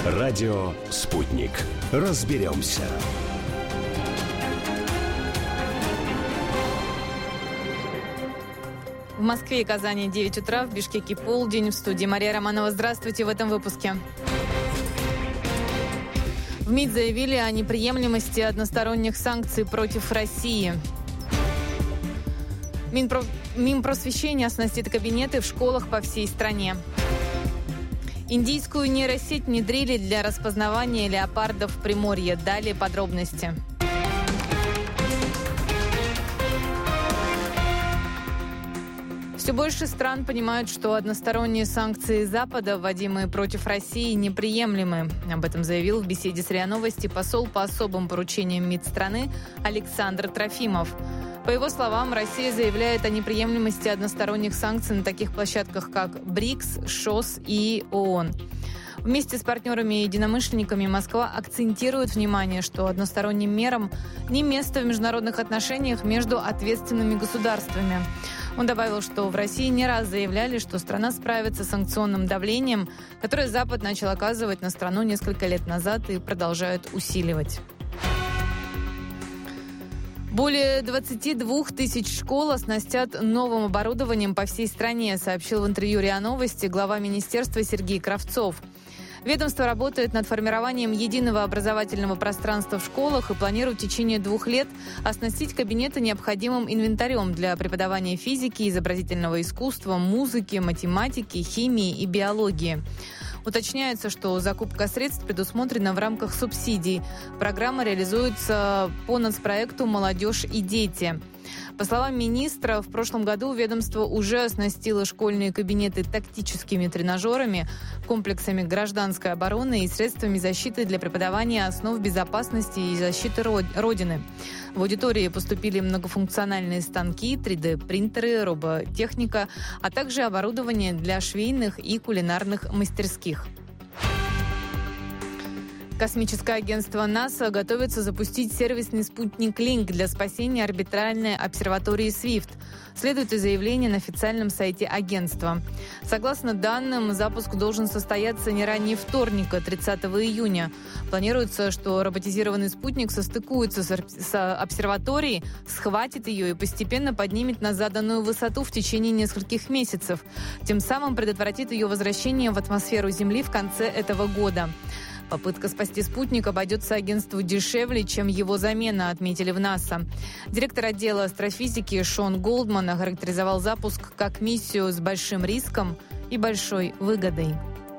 Радио «Спутник». Разберемся. В Москве и Казани 9 утра, в Бишкеке полдень. В студии Мария Романова. Здравствуйте в этом выпуске. В МИД заявили о неприемлемости односторонних санкций против России. Минпросвещение оснастит кабинеты в школах по всей стране. Индийскую нейросеть внедрили для распознавания леопардов в Приморье. Далее подробности. Все больше стран понимают, что односторонние санкции Запада, вводимые против России, неприемлемы. Об этом заявил в беседе с РИА Новости посол по особым поручениям МИД страны Александр Трофимов. По его словам, Россия заявляет о неприемлемости односторонних санкций на таких площадках, как БРИКС, ШОС и ООН. Вместе с партнерами и единомышленниками Москва акцентирует внимание, что односторонним мерам не место в международных отношениях между ответственными государствами. Он добавил, что в России не раз заявляли, что страна справится с санкционным давлением, которое Запад начал оказывать на страну несколько лет назад и продолжает усиливать. Более 22 тысяч школ оснастят новым оборудованием по всей стране, сообщил в интервью РИА Новости глава министерства Сергей Кравцов. Ведомство работает над формированием единого образовательного пространства в школах и планирует в течение 2 лет оснастить кабинеты необходимым инвентарем для преподавания физики, изобразительного искусства, музыки, математики, химии и биологии. Уточняется, что закупка средств предусмотрена в рамках субсидий. Программа реализуется по нацпроекту «Молодежь и дети». По словам министра, в прошлом году ведомство уже оснастило школьные кабинеты тактическими тренажерами, комплексами гражданской обороны и средствами защиты для преподавания основ безопасности и защиты Родины. В аудитории поступили многофункциональные станки, 3D-принтеры, роботехника, а также оборудование для швейных и кулинарных мастерских. Космическое агентство НАСА готовится запустить сервисный спутник Link для спасения орбитальной обсерватории Свифт. Следует из заявления на официальном сайте агентства. Согласно данным, запуск должен состояться не ранее вторника, 30 июня. Планируется, что роботизированный спутник состыкуется с обсерваторией, схватит ее и постепенно поднимет на заданную высоту в течение нескольких месяцев. Тем самым предотвратит ее возвращение в атмосферу Земли в конце этого года. Попытка спасти спутник обойдется агентству дешевле, чем его замена, отметили в НАСА. Директор отдела астрофизики Шон Голдман охарактеризовал запуск как миссию с большим риском и большой выгодой.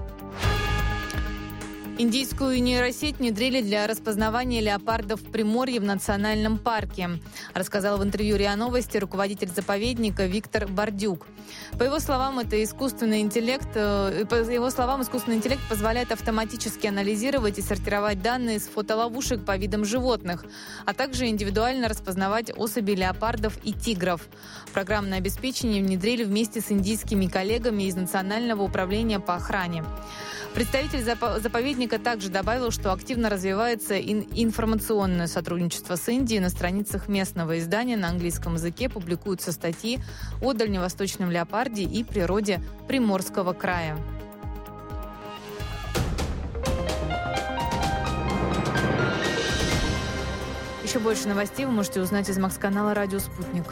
Индийскую нейросеть внедрили для распознавания леопардов в Приморье в национальном парке, рассказал в интервью РИА Новости руководитель заповедника Виктор Бордюк. По его словам, искусственный интеллект позволяет автоматически анализировать и сортировать данные с фотоловушек по видам животных, а также индивидуально распознавать особей леопардов и тигров. Программное обеспечение внедрили вместе с индийскими коллегами из Национального управления по охране. Представитель заповедника также добавил, что активно развивается информационное сотрудничество с Индией. На страницах местного издания на английском языке публикуются статьи о дальневосточном леопарде и природе Приморского края. Еще больше новостей вы можете узнать из Макс-канала «Радио Спутник».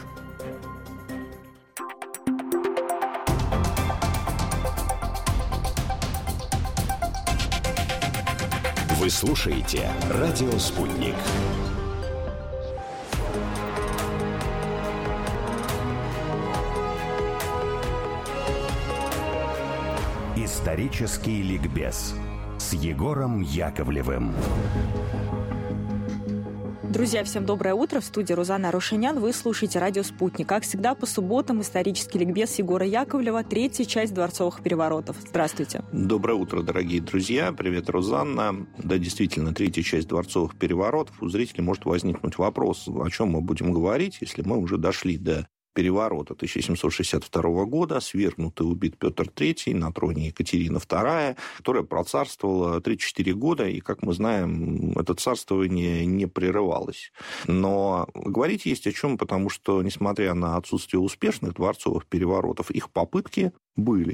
Вы слушаете «Радио Спутник». Исторический ликбез с Егором Яковлевым. Друзья, всем доброе утро. В студии Рузанна Рушинян. Вы слушаете «Радио Спутник». Как всегда, по субботам исторический ликбез Егора Яковлева, 3-я часть дворцовых переворотов. Здравствуйте. Доброе утро, дорогие друзья. Привет, Рузанна. Да, действительно, 3-я часть дворцовых переворотов. У зрителей может возникнуть вопрос, о чем мы будем говорить, если мы уже дошли до переворота 1762 года, свергнут и убит Петр III, на троне Екатерина II, которая процарствовала 3-4 года, и, как мы знаем, это царствование не прерывалось. Но говорить есть о чем, потому что, несмотря на отсутствие успешных дворцовых переворотов, их попытки были.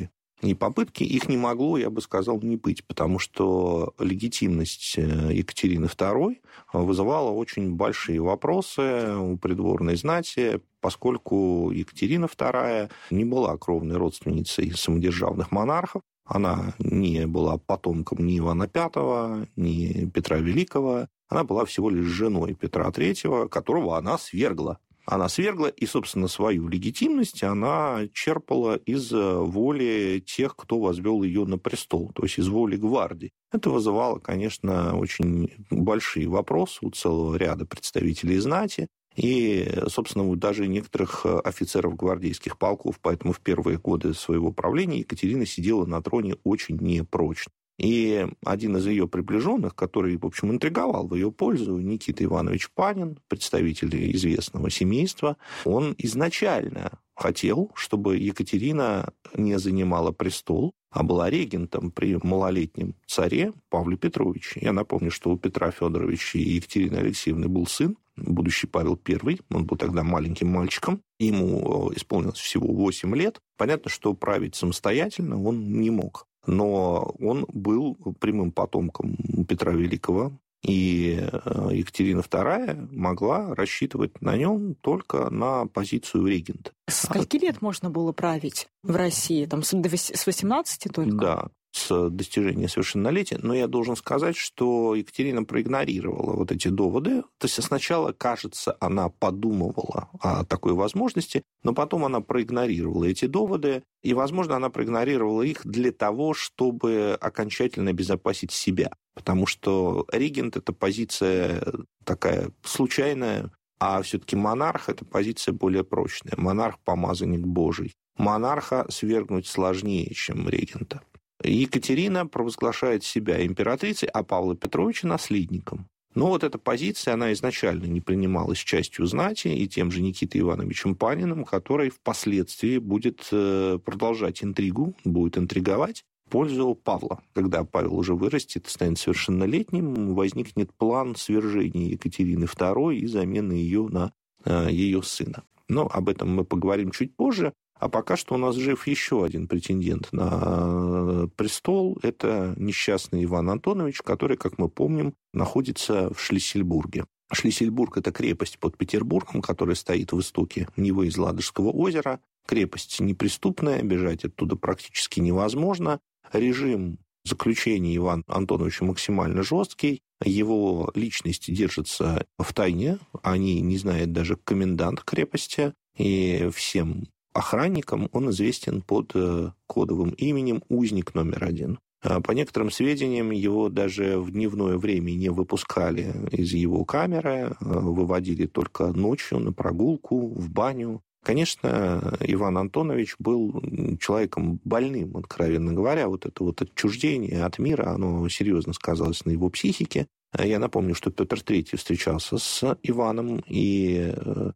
И попытки их не могло, я бы сказал, не быть, потому что легитимность Екатерины II вызывала очень большие вопросы у придворной знати, поскольку Екатерина II не была кровной родственницей самодержавных монархов. Она не была потомком ни Ивана V, ни Петра Великого. Она была всего лишь женой Петра III, которого она свергла. Она свергла, и, собственно, свою легитимность она черпала из воли тех, кто возвел ее на престол, то есть из воли гвардии. Это вызывало, конечно, очень большие вопросы у целого ряда представителей знати и, собственно, даже некоторых офицеров гвардейских полков. Поэтому в первые годы своего правления Екатерина сидела на троне очень непрочно. И один из ее приближенных, который, в общем, интриговал в ее пользу, Никита Иванович Панин, представитель известного семейства, он изначально хотел, чтобы Екатерина не занимала престол, а была регентом при малолетнем царе Павле Петровиче. Я напомню, что у Петра Федоровича и Екатерины Алексеевны был сын, будущий Павел I. Он был тогда маленьким мальчиком. Ему исполнилось всего 8 лет. Понятно, что править самостоятельно он не мог. Но он был прямым потомком Петра Великого, и Екатерина II могла рассчитывать на нем только на позицию регента. С скольки лет можно было править в России? Там, с 18 только? Да, с достижения совершеннолетия. Но я должен сказать, что Екатерина проигнорировала вот эти доводы. То есть сначала, кажется, она подумывала о такой возможности, но потом она проигнорировала эти доводы. И, возможно, она проигнорировала их для того, чтобы окончательно обезопасить себя. Потому что регент – это позиция такая случайная, а все-таки монарх – это позиция более прочная. Монарх – помазанник Божий. Монарха свергнуть сложнее, чем регента. Екатерина провозглашает себя императрицей, а Павла Петровича наследником. Но вот эта позиция, она изначально не принималась частью знати и тем же Никитой Ивановичем Паниным, который впоследствии будет продолжать интригу, будет интриговать в пользу Павла. Когда Павел уже вырастет, станет совершеннолетним, возникнет план свержения Екатерины II и замены ее на ее сына. Но об этом мы поговорим чуть позже. А пока что у нас жив еще один претендент на престол. Это несчастный Иван Антонович, который, как мы помним, находится в Шлиссельбурге. Шлиссельбург – это крепость под Петербургом, которая стоит в истоке Невы из Ладожского озера. Крепость неприступная, бежать оттуда практически невозможно. Режим заключения Ивана Антоновича максимально жесткий. Его личность держится в тайне. О ней не знает даже комендант крепости. И всем охранникам он известен под кодовым именем «Узник номер 1». По некоторым сведениям, его даже в дневное время не выпускали из его камеры, выводили только ночью на прогулку, в баню. Конечно, Иван Антонович был человеком больным, откровенно говоря. Вот это вот отчуждение от мира, оно серьезно сказалось на его психике. Я напомню, что Петр III встречался с Иваном и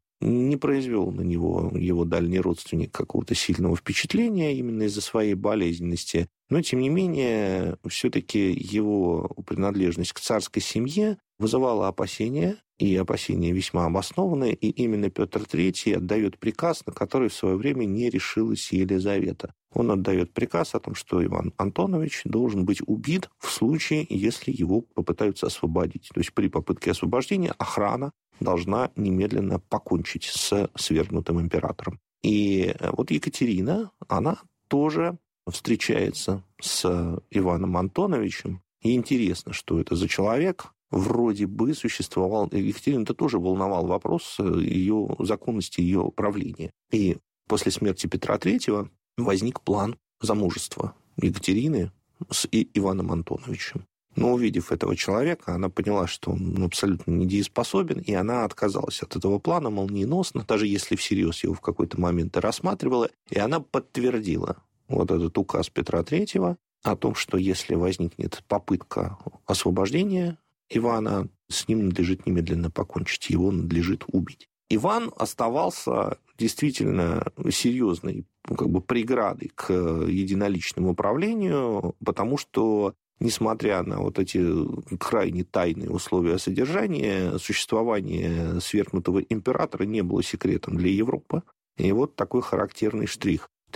не произвел на него его дальний родственник какого-то сильного впечатления именно из-за своей болезненности. Но, тем не менее, все-таки его принадлежность к царской семье вызывала опасения, и опасения весьма обоснованные, и именно Петр III отдает приказ, на который в свое время не решилась Елизавета. Он отдает приказ о том, что Иван Антонович должен быть убит в случае, если его попытаются освободить. То есть при попытке освобождения охрана должна немедленно покончить с свергнутым императором. И вот Екатерина, она тоже встречается с Иваном Антоновичем. И интересно, что это за человек. Вроде бы существовал... Екатерину-то тоже волновал вопрос ее законности, ее правления. И после смерти Петра III возник план замужества Екатерины с Иваном Антоновичем. Но, увидев этого человека, она поняла, что он абсолютно недееспособен, и она отказалась от этого плана молниеносно, даже если всерьез его в какой-то момент и рассматривала, и она подтвердила вот этот указ Петра III о том, что если возникнет попытка освобождения Ивана, с ним надлежит немедленно покончить, его надлежит убить. Иван оставался действительно серьезной преградой к единоличному правлению, потому что, несмотря на вот эти крайне тайные условия содержания, существование свергнутого императора не было секретом для Европы. И вот такой характерный штрих. в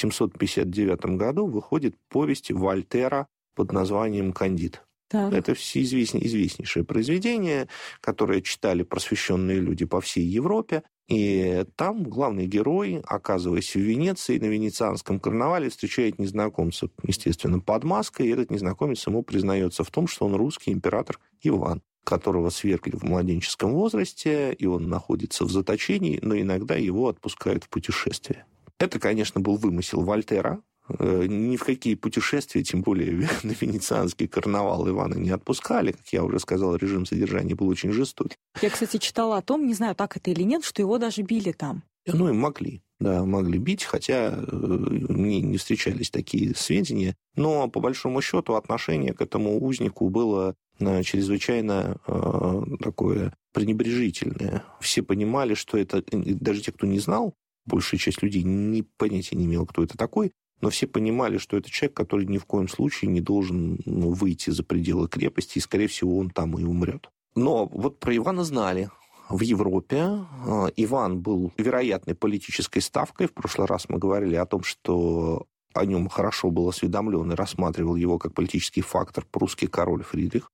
1759 году выходит повесть Вольтера под названием «Кандид». Так. Это известнейшее произведение, которое читали просвещенные люди по всей Европе. И там главный герой, оказываясь в Венеции, на венецианском карнавале, встречает незнакомца, естественно, под маской. И этот незнакомец ему признается в том, что он русский император Иван, которого свергли в младенческом возрасте, и он находится в заточении, но иногда его отпускают в путешествие. Это, конечно, был вымысел Вольтера. Ни в какие путешествия, тем более на венецианский карнавал, Ивана не отпускали. Как я уже сказал, режим содержания был очень жестокий. Я, кстати, читала о том, не знаю, так это или нет, что его даже били там. Ну, им могли бить, хотя мне не встречались такие сведения. Но, по большому счету, отношение к этому узнику было чрезвычайно такое пренебрежительное. Все понимали, что это... Даже те, кто не знал, большая часть людей понятия не имела, кто это такой, но все понимали, что это человек, который ни в коем случае не должен выйти за пределы крепости, и, скорее всего, он там и умрет. Но вот про Ивана знали. В Европе Иван был вероятной политической ставкой. В прошлый раз мы говорили о том, что о нем хорошо был осведомлен и рассматривал его как политический фактор прусский король Фридрих.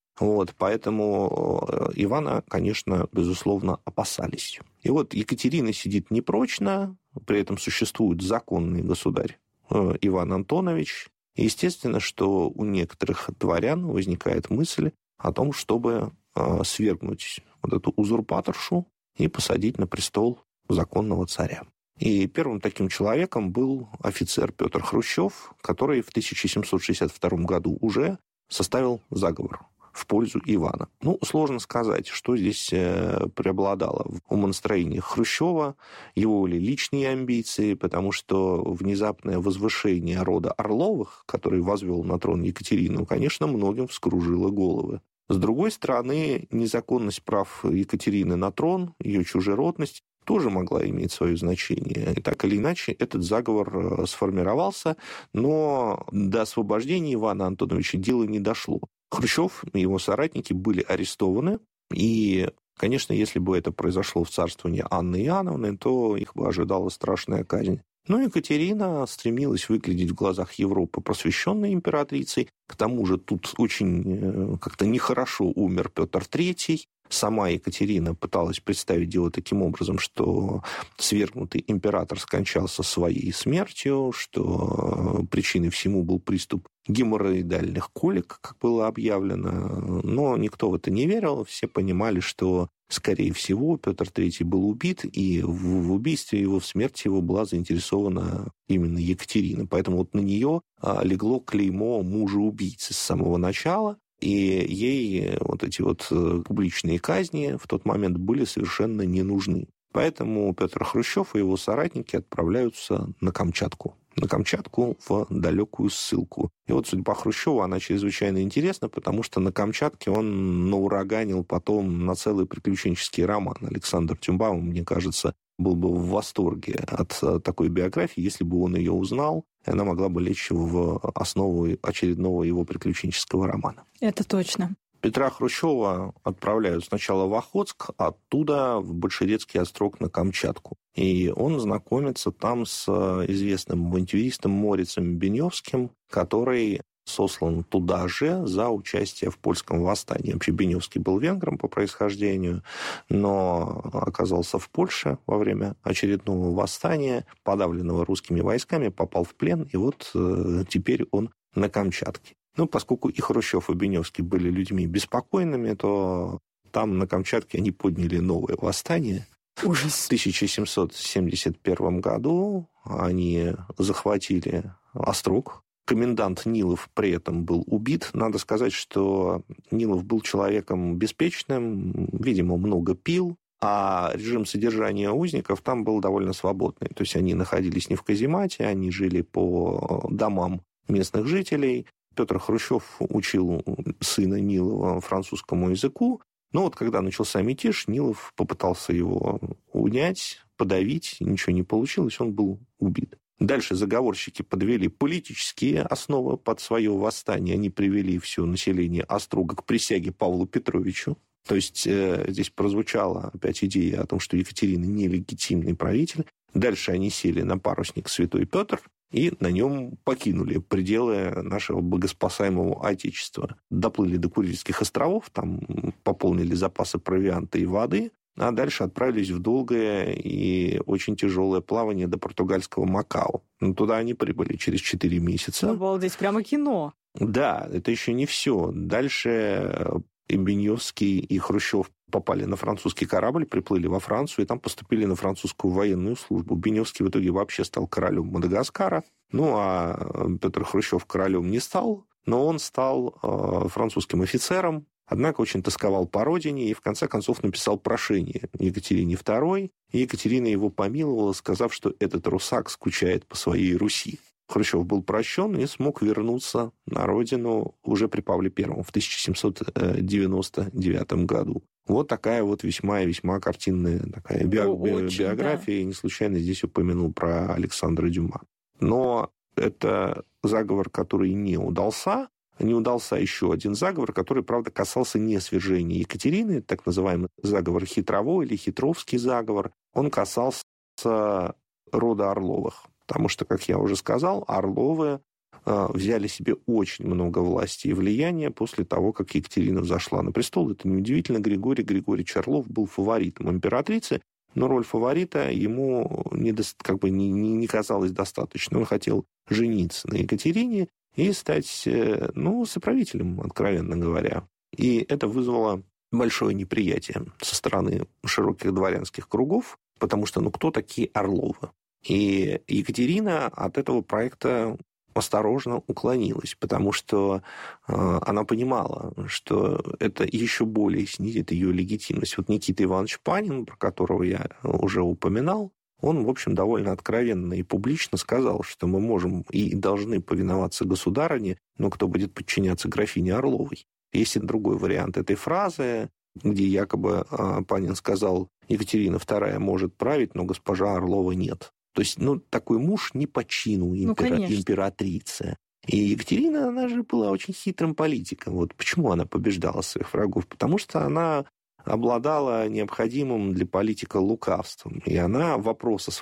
Поэтому Ивана, конечно, безусловно, опасались. И вот Екатерина сидит непрочно, при этом существует законный государь Иван Антонович. И естественно, что у некоторых дворян возникает мысль о том, чтобы свергнуть вот эту узурпаторшу и посадить на престол законного царя. И первым таким человеком был офицер Петр Хрущев, который в 1762 году уже составил заговор в пользу Ивана. Сложно сказать, что здесь преобладало в умонастроении Хрущева, его ли личные амбиции, потому что внезапное возвышение рода Орловых, который возвел на трон Екатерину, конечно, многим вскружило головы. С другой стороны, незаконность прав Екатерины на трон, ее чужеродность, тоже могла иметь свое значение. И так или иначе, этот заговор сформировался, но до освобождения Ивана Антоновича дело не дошло. Хрущев и его соратники были арестованы, и, конечно, если бы это произошло в царствовании Анны Иоанновны, то их бы ожидала страшная казнь. Но Екатерина стремилась выглядеть в глазах Европы просвещенной императрицей. К тому же тут очень как-то нехорошо умер Петр III. Сама Екатерина пыталась представить дело таким образом, что свергнутый император скончался своей смертью, что причиной всему был приступ геморроидальных колик, как было объявлено. Но никто в это не верил. Все понимали, что, скорее всего, Петр III был убит, и в убийстве его, в смерти его была заинтересована именно Екатерина. Поэтому на нее легло клеймо мужа-убийцы с самого начала. И ей эти публичные казни в тот момент были совершенно не нужны. Поэтому Петр Хрущев и его соратники отправляются на Камчатку. В далекую ссылку. И судьба Хрущева, она чрезвычайно интересна, потому что на Камчатке он наураганил потом на целый приключенческий роман. Александр Тюмбаум, мне кажется, был бы в восторге от такой биографии, если бы он ее узнал, и она могла бы лечь в основу очередного его приключенческого романа. Это точно. Петра Хрущева отправляют сначала в Охотск, оттуда в Большерецкий острог на Камчатку. И он знакомится там с известным авантюристом Морицем Беневским, который сослан туда же за участие в польском восстании. Вообще Беневский был венгром по происхождению, но оказался в Польше во время очередного восстания, подавленного русскими войсками, попал в плен, и теперь он на Камчатке. Поскольку и Хрущев, и Беневский были людьми беспокойными, то там на Камчатке они подняли новое восстание. Ужас. В 1771 году они захватили острог. Комендант Нилов при этом был убит. Надо сказать, что Нилов был человеком беспечным, видимо, много пил, а режим содержания узников там был довольно свободный. То есть они находились не в каземате, они жили по домам местных жителей. Петр Хрущев учил сына Нилова французскому языку. Но когда начался мятеж, Нилов попытался его унять, подавить, ничего не получилось, он был убит. Дальше заговорщики подвели политические основы под свое восстание. Они привели все население Острога к присяге Павлу Петровичу. То есть здесь прозвучала опять идея о том, что Екатерина нелегитимный правитель. Дальше они сели на парусник «Святой Петр» и на нем покинули пределы нашего богоспасаемого Отечества. Доплыли до Курильских островов, там пополнили запасы провианта и воды, а дальше отправились в долгое и очень тяжелое плавание до португальского Макао. Но туда они прибыли через 4 месяца. Обалдеть, прямо кино. Да, это еще не все. Дальше Беньевский и Хрущев попали на французский корабль, приплыли во Францию и там поступили на французскую военную службу. Беньевский в итоге вообще стал королем Мадагаскара. Ну, а Петр Хрущев королем не стал, но он стал французским офицером. Однако очень тосковал по родине и в конце концов написал прошение Екатерине II. И Екатерина его помиловала, сказав, что этот русак скучает по своей Руси. Хрущев был прощен и смог вернуться на родину уже при Павле I в 1799 году. Вот такая вот весьма картинная такая биография. Да. И не случайно здесь упомянул про Александра Дюма. Но это заговор, который не удался. Не удался еще один заговор, который, правда, касался не свержения Екатерины, так называемый заговор Хитровой или Хитровский заговор. Он касался рода Орловых. Потому что, как я уже сказал, Орловы взяли себе очень много власти и влияния после того, как Екатерина взошла на престол. Это неудивительно. Григорий Григорьевич Орлов был фаворитом императрицы, но роль фаворита ему не казалась достаточной. Он хотел жениться на Екатерине и стать, соправителем, откровенно говоря. И это вызвало большое неприятие со стороны широких дворянских кругов, потому что, кто такие Орловы? И Екатерина от этого проекта осторожно уклонилась, потому что она понимала, что это еще более снизит ее легитимность. Вот Никита Иванович Панин, про которого я уже упоминал, он, в общем, довольно откровенно и публично сказал, что мы можем и должны повиноваться государыне, но кто будет подчиняться графине Орловой. Есть и другой вариант этой фразы, где якобы Панин сказал, Екатерина II может править, но госпожа Орлова нет. То есть, такой муж не по чину императрицы. И Екатерина, она же была очень хитрым политиком. Вот почему она побеждала своих врагов? Потому что она обладала необходимым для политика лукавством. И она вопросы